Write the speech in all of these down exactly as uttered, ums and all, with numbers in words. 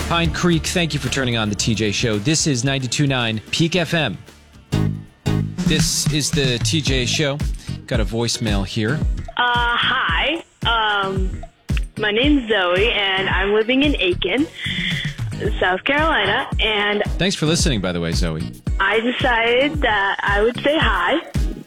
Pine Creek, thank you for turning on the T J Show. This is ninety-two point nine Peak F M. This is the T J Show. Got a voicemail here. Uh, hi. Um, my name's Zoe, and I'm living in Aiken, South Carolina, and... Thanks for listening, by the way, Zoe. I decided that I would say hi,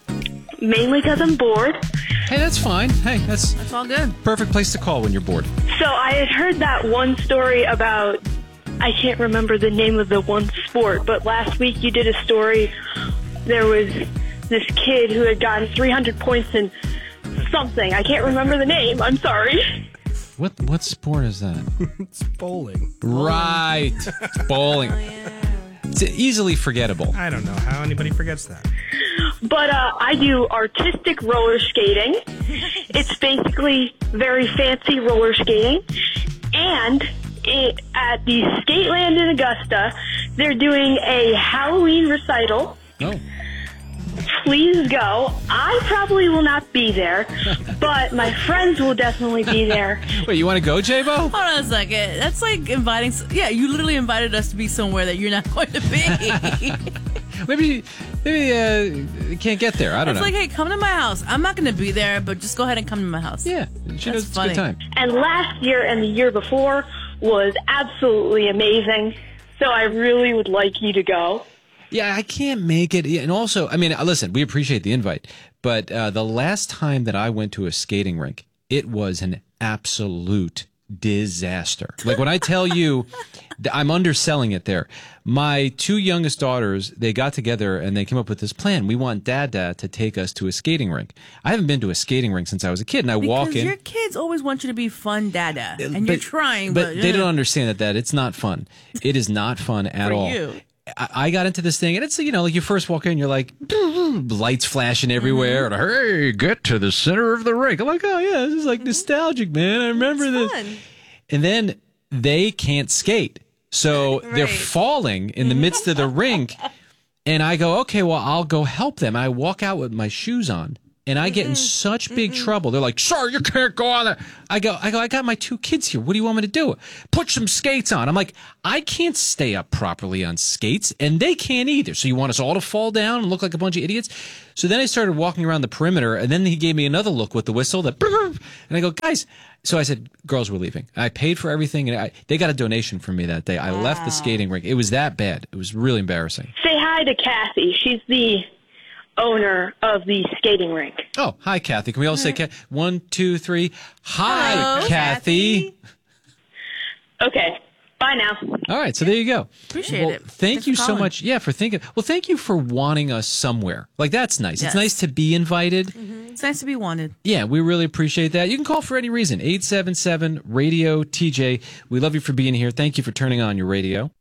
mainly because I'm bored. Hey, that's fine. Hey, that's... That's all good. Perfect place to call when you're bored. So I had heard that one story about... I can't remember the name of the one sport, but last week you did a story. There was this kid who had gotten three hundred points in something. I can't remember the name. I'm sorry. What what sport is that? It's bowling. Right. Bowling. Oh, yeah. It's easily forgettable. I don't know how anybody forgets that. But uh, I do artistic roller skating. It's basically very fancy roller skating. And it, at the Skateland in Augusta, they're doing a Halloween recital. Oh. Please go. I probably will not be there, but my friends will definitely be there. Wait, you want to go, J-Bo? Hold on a second. That's like inviting... Yeah, you literally invited us to be somewhere that you're not going to be. Maybe maybe uh, you can't get there. I don't It's know. like, hey, come to my house. I'm not going to be there, but just go ahead and come to my house. Yeah, she knows That's it's a funny. good time. And last year and the year before was absolutely amazing, so I really would like you to go. Yeah, I can't make it. And also, I mean, listen, we appreciate the invite, but uh, the last time that I went to a skating rink, it was an absolute disaster. Like when I tell you, I'm underselling it there. My two youngest daughters, they got together and they came up with this plan. We want Dada to take us to a skating rink. I haven't been to a skating rink since I was a kid, and I Because walk in. your kids always want you to be fun dada, and but, you're trying, but, but... they uh, don't understand that, that it's not fun. It is not fun at For all. you. I, I got into this thing, and it's, you know, like you first walk in, you're like, lights flashing everywhere, Mm-hmm. and hey, get to the center of the rink. I'm like, oh yeah, this is like nostalgic, man. I remember It's this. fun. And then they can't skate. So they're Right. falling in the midst of the rink. And I go, okay, well, I'll go help them. I walk out with my shoes on. And I get in such big trouble. They're like, sir, you can't go on there. I go, I go, I got my two kids here. What do you want me to do? Put some skates on. I'm like, I can't stay up properly on skates, and they can't either. So you want us all to fall down and look like a bunch of idiots? So then I started walking around the perimeter, and then he gave me another look with the whistle. That, and I go, guys. So I said, girls, we're leaving. I paid for everything, and I, they got a donation from me that day. I left the skating rink. It was that bad. It was really embarrassing. Say hi to Kathy. She's the owner of the skating rink. Oh, hi, Kathy. Can we all say Kathy? One, two, three. Hi, Hello, Kathy. Kathy. Okay. Bye now. All right, so there you go. Appreciate well, it. Thank Thanks you for so calling. much. Yeah, for thinking. Well, thank you for wanting us somewhere. Like, that's nice. Yes. It's nice to be invited. It's nice to be wanted. Yeah, we really appreciate that. You can call for any reason. eight seven seven, radio T J. We love you for being here. Thank you for turning on your radio.